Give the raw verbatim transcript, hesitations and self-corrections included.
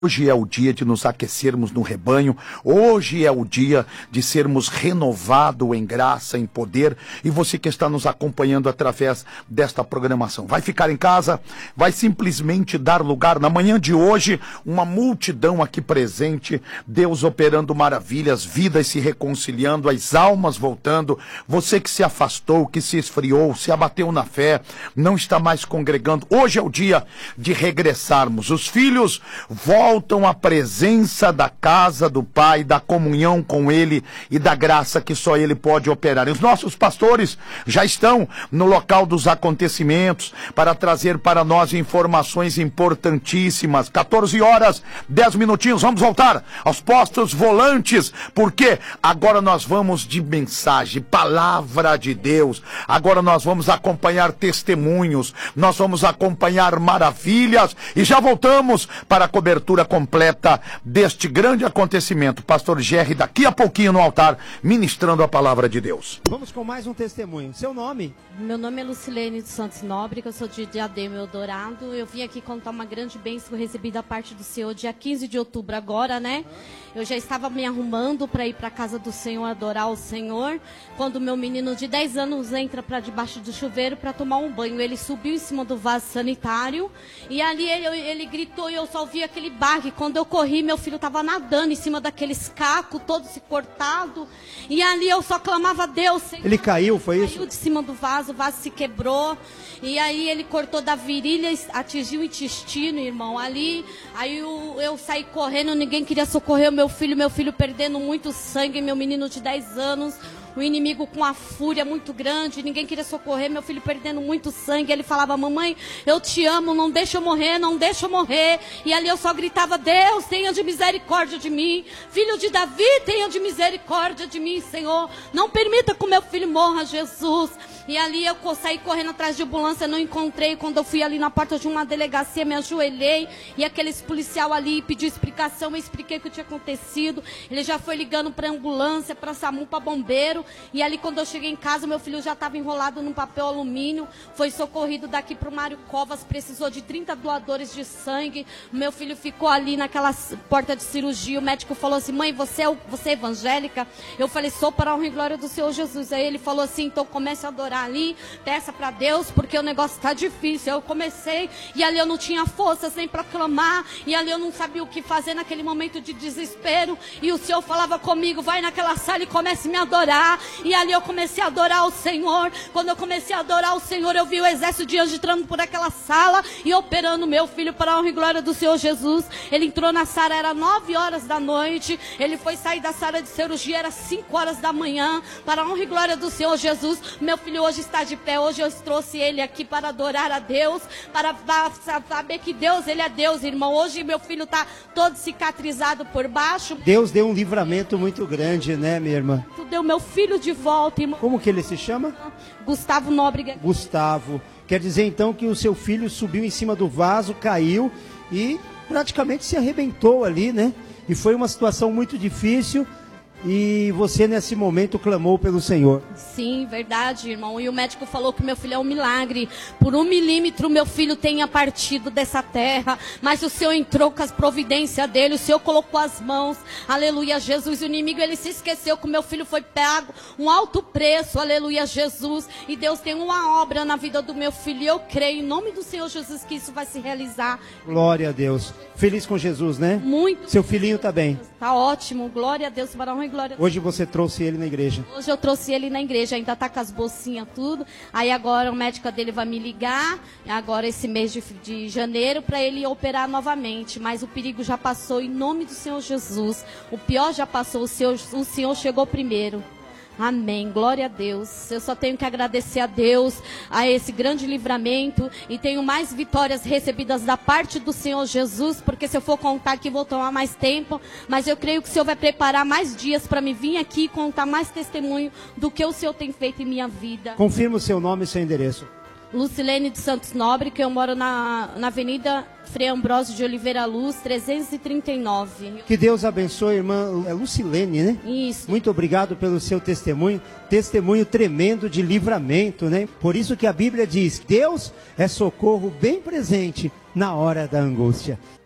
Hoje é o dia de nos aquecermos no rebanho, hoje é o dia de sermos renovados em graça, em poder, e você que está nos acompanhando através desta programação, vai ficar em casa, vai simplesmente dar lugar, na manhã de hoje, uma multidão aqui presente, Deus operando maravilhas, vidas se reconciliando, as almas voltando, você que se afastou, que se esfriou, se abateu na fé, não está mais congregando, hoje é o dia de regressarmos, os filhos voltam, voltam à presença da casa do Pai, da comunhão com Ele e da graça que só Ele pode operar. E os nossos pastores já estão no local dos acontecimentos para trazer para nós informações importantíssimas. quatorze horas, dez minutinhos, vamos voltar aos postos volantes, porque agora nós vamos de mensagem, palavra de Deus. Agora nós vamos acompanhar testemunhos, nós vamos acompanhar maravilhas e já voltamos para a cobertura completa deste grande acontecimento. Pastor Gerry, daqui a pouquinho no altar, ministrando a palavra de Deus. Vamos com mais um testemunho. Seu nome? Meu nome é Lucilene dos Santos Nóbrega, eu sou de Diadema Eldorado. Eu vim aqui contar uma grande bênção recebida da parte do Senhor dia quinze de outubro agora, né? Eu já estava me arrumando para ir para a casa do Senhor, adorar o Senhor, quando meu menino de dez anos entra para debaixo do chuveiro para tomar um banho. Ele subiu em cima do vaso sanitário e ali ele, ele gritou e eu só ouvi aquele barulho. Quando eu corri, meu filho estava nadando em cima daqueles cacos, todo se cortado. E ali eu só clamava a Deus. Senhor. Ele caiu, foi isso? Caiu de cima do vaso, o vaso se quebrou. E aí ele cortou da virilha, atingiu o intestino, irmão. Ali, aí eu, eu saí correndo, ninguém queria socorrer o meu filho. Meu filho perdendo muito sangue, meu menino de dez anos. O inimigo com a fúria muito grande, ninguém queria socorrer, meu filho perdendo muito sangue. Ele falava, mamãe, eu te amo, não deixa eu morrer, não deixa eu morrer. E ali eu só gritava, Deus, tenha de misericórdia de mim. Filho de Davi, tenha de misericórdia de mim, Senhor. Não permita que o meu filho morra, Jesus. E ali eu saí correndo atrás de ambulância, não encontrei. Quando eu fui ali na porta de uma delegacia, me ajoelhei. E aqueles policial ali pediu explicação, eu expliquei o que tinha acontecido. Ele já foi ligando para ambulância, para SAMU, para bombeiro. E ali quando eu cheguei em casa, meu filho já estava enrolado num papel alumínio. Foi socorrido daqui para o Mário Covas, precisou de trinta doadores de sangue. Meu filho ficou ali naquela porta de cirurgia. O médico falou assim, mãe, você é, você é evangélica? Eu falei, sou, para a honra e glória do Senhor Jesus. Aí ele falou assim, então comece a adorar ali, peça para Deus, porque o negócio está difícil. Eu comecei e ali eu não tinha forças nem para clamar, e ali eu não sabia o que fazer naquele momento de desespero, e o Senhor falava comigo, vai naquela sala e comece a me adorar. E ali eu comecei a adorar o Senhor. Quando eu comecei a adorar o Senhor, eu vi o exército de anjos entrando por aquela sala e operando meu filho para a honra e glória do Senhor Jesus. Ele entrou na sala, era nove horas da noite, ele foi sair da sala de cirurgia, era cinco horas da manhã, para a honra e glória do Senhor Jesus. Meu filho hoje está de pé, hoje eu trouxe ele aqui para adorar a Deus, para saber que Deus, Ele é Deus, irmão. Hoje meu filho está todo cicatrizado por baixo. Deus deu um livramento muito grande, né, minha irmã? Tu deu meu filho de volta, irmão. Como que ele se chama? Gustavo Nóbrega. Gustavo. Quer dizer então que o seu filho subiu em cima do vaso, caiu e praticamente se arrebentou ali, né? E foi uma situação muito difícil. E você nesse momento clamou pelo Senhor. Sim, verdade, irmão. E o médico falou que meu filho é um milagre. Por um milímetro meu filho tenha partido dessa terra, mas o Senhor entrou com as providências dele, o Senhor colocou as mãos, aleluia, Jesus. O inimigo, ele se esqueceu que o meu filho foi pago um alto preço, aleluia, Jesus. E Deus tem uma obra na vida do meu filho, e eu creio em nome do Senhor Jesus que isso vai se realizar. Glória a Deus. Feliz com Jesus, né? Muito. Seu filhinho tá bem? Tá ótimo, glória a Deus, para a honra e glória. Hoje você trouxe ele na igreja? Hoje eu trouxe ele na igreja, ainda tá com as bolsinhas tudo. Aí agora o médico dele vai me ligar, agora esse mês de, de janeiro, para ele operar novamente. Mas o perigo já passou em nome do Senhor Jesus. O pior já passou, o Senhor, o Senhor chegou primeiro. Amém, glória a Deus. Eu só tenho que agradecer a Deus, a esse grande livramento, e tenho mais vitórias recebidas da parte do Senhor Jesus, porque se eu for contar aqui vou tomar mais tempo, mas eu creio que o Senhor vai preparar mais dias para me vir aqui e contar mais testemunho do que o Senhor tem feito em minha vida. Confirma o seu nome e seu endereço. Lucilene dos Santos Nóbrega, que eu moro na, na Avenida Frei Ambrósio de Oliveira Luz, trezentos e trinta e nove. Que Deus abençoe, irmã. É Lucilene, né? Isso. Muito obrigado pelo seu testemunho. Testemunho tremendo de livramento, né? Por isso que a Bíblia diz, Deus é socorro bem presente na hora da angústia.